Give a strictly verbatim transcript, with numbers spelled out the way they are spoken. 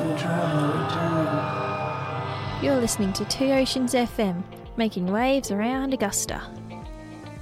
You're listening to Two Oceans F M, making waves around Augusta.